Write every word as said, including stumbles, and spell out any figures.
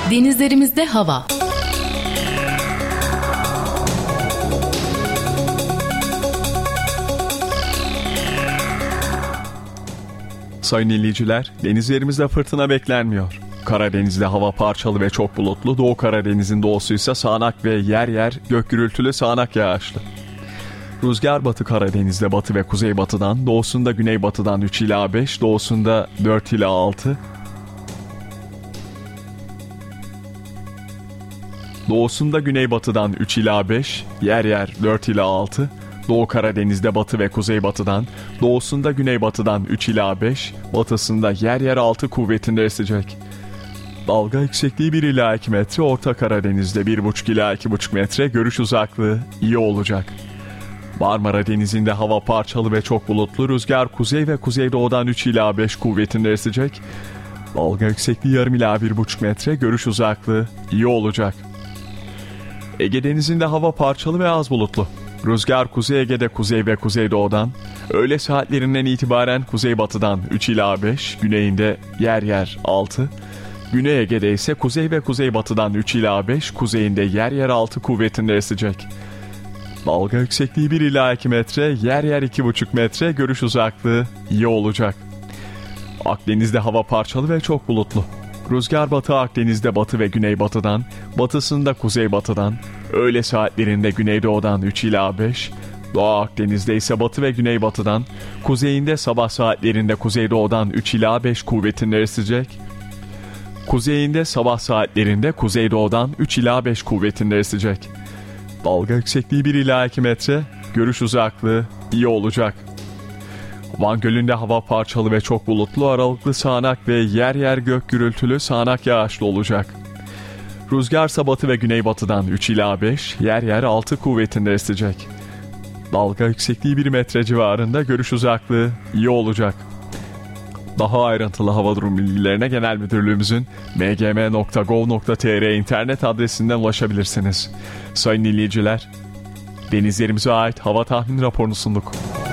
Denizlerimizde hava. Sayın dinleyiciler, denizlerimizde fırtına beklenmiyor. Karadeniz'de hava parçalı ve çok bulutlu, Doğu Karadeniz'in doğusu ise sağanak ve yer yer gök gürültülü sağanak yağışlı. Rüzgar batı Karadeniz'de batı ve kuzeybatıdan, doğusunda güneybatıdan üç ila beş, doğusunda dört ila altı, doğusunda güneybatıdan üç ila beş, yer yer dört ila altı, Doğu Karadeniz'de batı ve kuzeybatıdan, doğusunda güneybatıdan üç ila beş, batısında yer yer altı kuvvetinde esecek. Dalga yüksekliği bir ila iki metre, Orta Karadeniz'de bir buçuk ila iki buçuk metre, görüş uzaklığı iyi olacak. Marmara Denizi'nde hava parçalı ve çok bulutlu, rüzgar kuzey ve kuzeydoğudan üç ila beş kuvvetinde esecek. Dalga yüksekliği yarım ila bir buçuk metre, görüş uzaklığı iyi olacak. Ege Denizi'nde hava parçalı ve az bulutlu. Rüzgar Kuzey Ege'de kuzey ve kuzeydoğudan, öğle saatlerinden itibaren kuzeybatıdan üç ila beş, güneyinde yer yer altı, Güney Ege'de ise kuzey ve kuzeybatıdan üç ila beş, kuzeyinde yer yer altı kuvvetinde esecek. Dalga yüksekliği bir ila iki metre, yer yer iki buçuk metre, görüş uzaklığı iyi olacak. Akdeniz'de hava parçalı ve çok bulutlu. Rüzgar batı Akdeniz'de batı ve güneybatıdan, batısında kuzeybatıdan, öğle saatlerinde güneydoğudan üç ila beş, Doğu Akdeniz'de ise batı ve güneybatıdan, kuzeyinde sabah saatlerinde kuzeydoğudan üç ila beş kuvvetinde esecek. Kuzeyinde sabah saatlerinde kuzeydoğudan üç ila beş kuvvetinde esecek. Dalga yüksekliği bir ila iki metre, görüş uzaklığı iyi olacak. Van Gölü'nde hava parçalı ve çok bulutlu, aralıklı sağanak ve yer yer gök gürültülü sağanak yağışlı olacak. Rüzgar batı ve güneybatıdan üç ila beş, yer yer altı kuvvetinde esecek. Dalga yüksekliği bir metre civarında, görüş uzaklığı iyi olacak. Daha ayrıntılı hava durum bilgilerine Genel Müdürlüğümüzün m g m nokta gov nokta t r internet adresinden ulaşabilirsiniz. Sayın dinleyiciler, denizlerimize ait hava tahmin raporunu sunduk.